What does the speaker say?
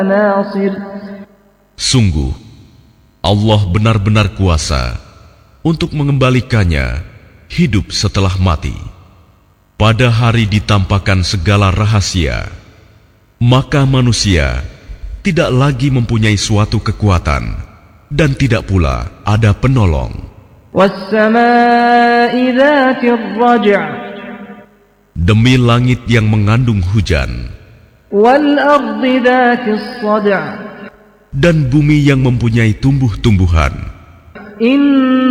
ناصر. Sungguh, Allah benar-benar kuasa untuk mengembalikannya hidup setelah mati. Pada hari ditampakkan segala rahasia, maka manusia tidak lagi mempunyai suatu kekuatan dan tidak pula ada penolong. وَالسَّمَاءِ ذَاتِ الرَّجْعِ. Demi langit yang mengandung hujan, وَالْأَرْضِ ذَاتِ الصَّدْعِ. dan bumi yang mempunyai tumbuh-tumbuhan.